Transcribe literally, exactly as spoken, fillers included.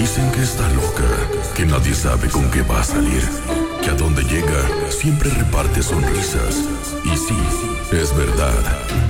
Dicen que está loca, que nadie sabe con qué va a salir, que a donde llega siempre reparte sonrisas. Y sí, es verdad.